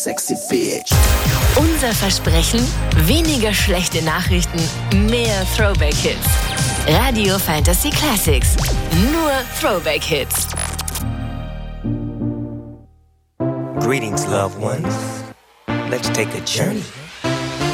Sexy Bitch. Unser Versprechen: weniger schlechte Nachrichten, mehr Throwback-Hits. Radio Fantasy Classics. Nur Throwback-Hits. Greetings, loved ones. Let's take a journey